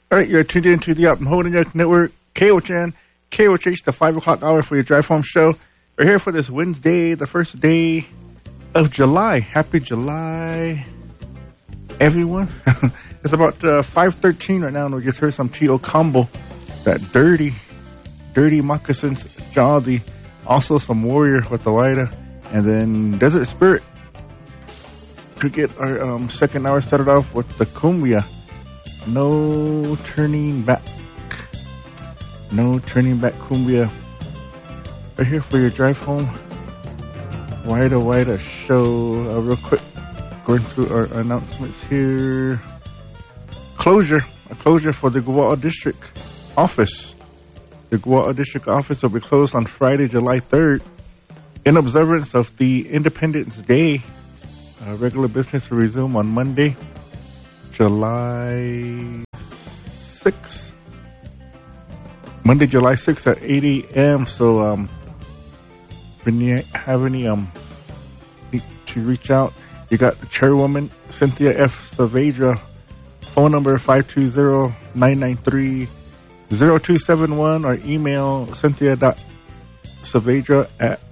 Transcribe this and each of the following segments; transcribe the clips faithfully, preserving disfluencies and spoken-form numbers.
All right, you're tuned in to the Optum Holding Network, K O H N, K O H H, the five o'clock hour for your Drive Home show. We're here for this Wednesday, the first day of July. Happy July, everyone. It's about uh, five thirteen right now, and we just heard some Tito Combo, that dirty, dirty moccasins, Jolly, also some Warrior with the Wida, and then Desert Spirit to get our um, second hour started off with the Cumbia. No turning back. No turning back Cumbia. Right here for your drive home. Wida Wida show. Uh, real quick, going through our announcements here. Closure. A closure for the Gua'a District office. The Gua'a District office will be closed on Friday, July third, in observance of the Independence Day. Uh, regular business will resume on Monday, July sixth. Monday, July sixth at eight a.m. So, um, if you have any, um, need to reach out, you got the chairwoman, Cynthia F. Saavedra, phone number five two zero, nine nine three, zero two seven one, or email cynthia.saavedra at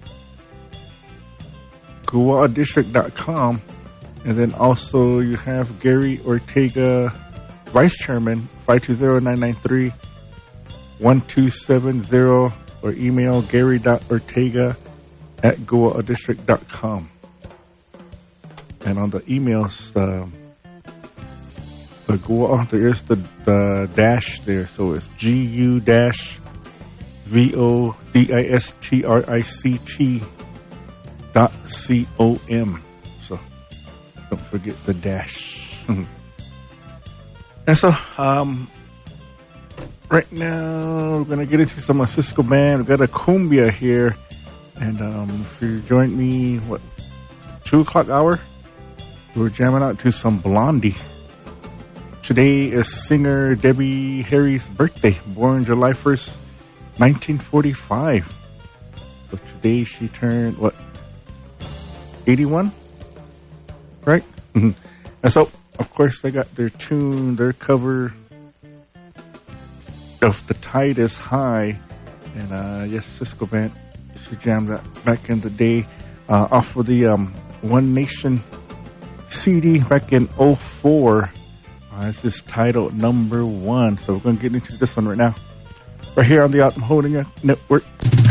gua'a district dot com. And then also you have Gary Ortega, Vice Chairman, five two zero, nine nine three, one two seven zero, or email gary.ortega at gua'a district dot com. And on the emails, uh, the Gua'a, there is the, the dash there. So it's G U dash V O D I S T R I C T dot C O M. So don't forget the dash. And so, um, right now we're going to get into some Cisco Band. We've got a Cumbia here. And um, if you joined me, what, two o'clock hour? We're jamming out to some Blondie. Today is singer Debbie Harry's birthday, born July first, nineteen forty-five. So today she turned, what, eighty-one? Right? And so, of course, they got their tune, their cover of The Tide is High. And, uh, yes, Cisco Band, she jammed that back in the day, uh, off of the um, One Nation C D back in oh four. Uh, this is titled Number One. So we're going to get into this one right now. Right here on the Optum Holding Network.